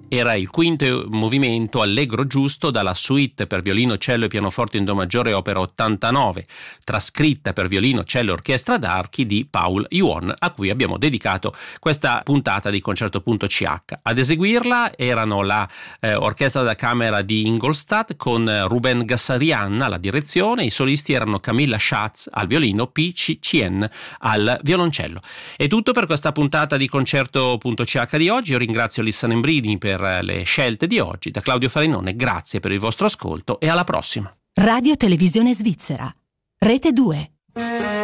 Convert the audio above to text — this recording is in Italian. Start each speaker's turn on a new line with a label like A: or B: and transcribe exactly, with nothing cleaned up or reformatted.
A: era il quinto movimento allegro giusto dalla suite per violino, cello e pianoforte in do maggiore opera ottantanove, trascritta per violino, cello e orchestra d'archi di Paul Yuon, a cui abbiamo dedicato questa puntata di Concerto punto c h. Ad eseguirla erano la eh, orchestra da camera di Ingolstadt con Ruben Gassarian alla direzione, i solisti erano Camilla Schatz al violino, P C Cien al violoncello. È tutto per questa puntata di Concerto punto c h di oggi. Io ringrazio Lissa Nembrini per le scelte di oggi. Da Claudio Farinone grazie per il vostro ascolto e alla prossima.
B: Radio Televisione Svizzera, Rete due.